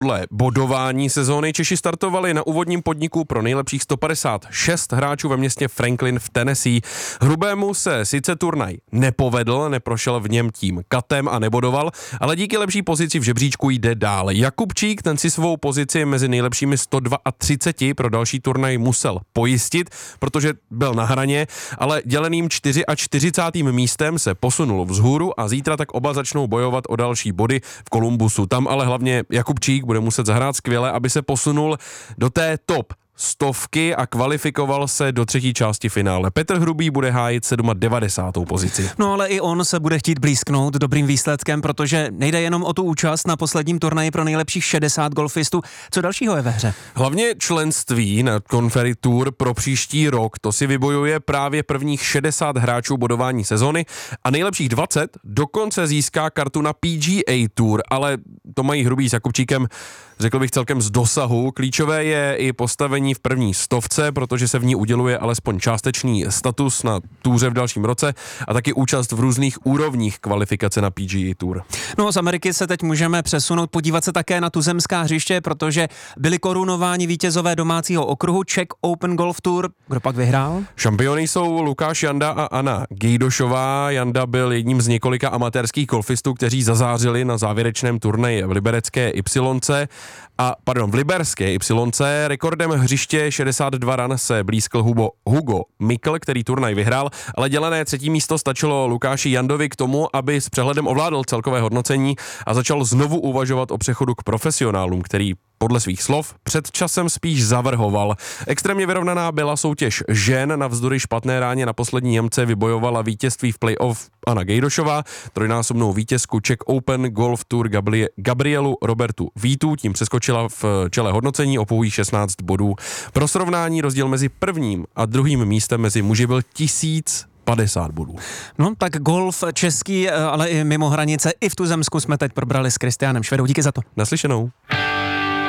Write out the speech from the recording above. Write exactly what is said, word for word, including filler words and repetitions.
Podle bodování sezóny Češi startovali na úvodním podniku pro nejlepších sto padesát šest hráčů ve městě Franklin v Tennessee. Hrubému se sice turnaj nepovedl, neprošel v něm tím katem a nebodoval, ale díky lepší pozici v žebříčku jde dále. Jakubčík, ten si svou pozici mezi nejlepšími sto třicet dva pro další turnaj musel pojistit, protože byl na hraně, ale děleným čtyřicátým čtvrtým místem se posunul vzhůru a zítra tak oba začnou bojovat o další body v Kolumbusu. Tam ale hlavně Jakubčík bude muset zahrát skvěle, aby se posunul do té top stovky a kvalifikoval se do třetí části finále. Petr Hrubý bude hájit devadesátou sedmou pozici. No ale i on se bude chtít blízknout dobrým výsledkem, protože nejde jenom o tu účast na posledním turnaji pro nejlepších šedesát golfistů. Co dalšího je ve hře? Hlavně členství na Konferi Tour pro příští rok. To si vybojuje právě prvních šedesát hráčů bodování sezony a nejlepších dvacet dokonce získá kartu na P G A Tour, ale to mají Hrubý s Jakubčíkem, řekl bych, celkem z dosahu. Klíčové je i postavení v první stovce, protože se v ní uděluje alespoň částečný status na túře v dalším roce a taky účast v různých úrovních kvalifikace na P G A Tour. No z Ameriky se teď můžeme přesunout, podívat se také na tuzemská hřiště, protože byli korunováni vítězové domácího okruhu Czech Open Golf Tour. Kdo pak vyhrál? Šampiony jsou Lukáš Janda a Anna Gejdošová. Janda byl jedním z několika amatérských golfistů, kteří zazářili na závěrečném turnaji v liberecké Y a pardon, v liberské Y. Rekordem hřiště šedesát dva ran se blízkl Hugo, Hugo Mikl, který turnaj vyhrál, ale dělené třetí místo stačilo Lukáši Jandovi k tomu, aby s přehledem ovládl celkové hodnocení a začal znovu uvažovat o přechodu k profesionálům, který podle svých slov před časem spíš zavrhoval. Extrémně vyrovnaná byla soutěž žen, navzdory špatné ráně na poslední jamce vybojovala vítězství v playoff Anna Gejdošová, trojnásobnou vítězku Czech Open Golf Tour Gabri- Gabrielu Robertu Vítu, tím přeskočila v čele hodnocení o pouhých šestnáct bodů. Pro srovnání rozdíl mezi prvním a druhým místem mezi muži byl tisíc padesát bodů. No tak golf český, ale i mimo hranice, i v tuzemsku jsme teď probrali s Kristiánem Švedou. Díky za to. Naslyšenou.